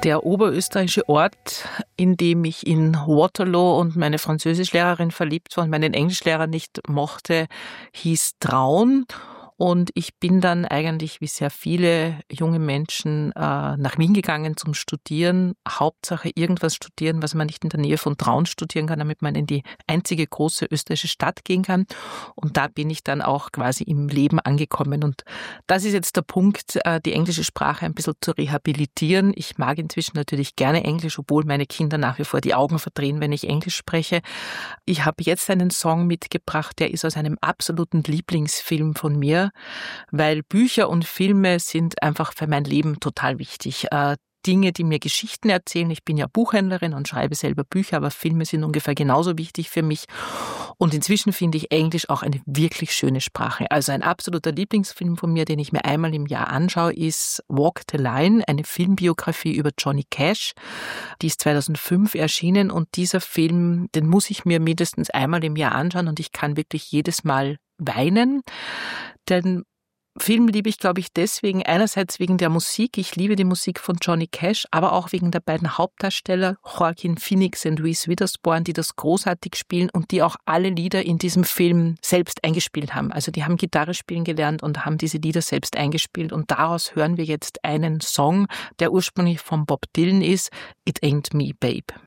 Der oberösterreichische Ort, in dem ich in Waterloo und meine Französischlehrerin verliebt war und meinen Englischlehrer nicht mochte, hieß Traun. Und ich bin dann eigentlich, wie sehr viele junge Menschen, nach Wien gegangen zum Studieren. Hauptsache irgendwas studieren, was man nicht in der Nähe von Traun studieren kann, damit man in die einzige große österreichische Stadt gehen kann. Und da bin ich dann auch quasi im Leben angekommen. Und das ist jetzt der Punkt, die englische Sprache ein bisschen zu rehabilitieren. Ich mag inzwischen natürlich gerne Englisch, obwohl meine Kinder nach wie vor die Augen verdrehen, wenn ich Englisch spreche. Ich habe jetzt einen Song mitgebracht, der ist aus einem absoluten Lieblingsfilm von mir, weil Bücher und Filme sind einfach für mein Leben total wichtig. Dinge, die mir Geschichten erzählen. Ich bin ja Buchhändlerin und schreibe selber Bücher, aber Filme sind ungefähr genauso wichtig für mich. Und inzwischen finde ich Englisch auch eine wirklich schöne Sprache. Also ein absoluter Lieblingsfilm von mir, den ich mir einmal im Jahr anschaue, ist Walk the Line, eine Filmbiografie über Johnny Cash. Die ist 2005 erschienen und dieser Film, den muss ich mir mindestens einmal im Jahr anschauen und ich kann wirklich jedes Mal weinen. Den Film liebe ich, glaube ich, deswegen, einerseits wegen der Musik, ich liebe die Musik von Johnny Cash, aber auch wegen der beiden Hauptdarsteller, Joaquin Phoenix und Reese Witherspoon, die das großartig spielen und die auch alle Lieder in diesem Film selbst eingespielt haben. Also die haben Gitarre spielen gelernt und haben diese Lieder selbst eingespielt und daraus hören wir jetzt einen Song, der ursprünglich von Bob Dylan ist, It Ain't Me, Babe.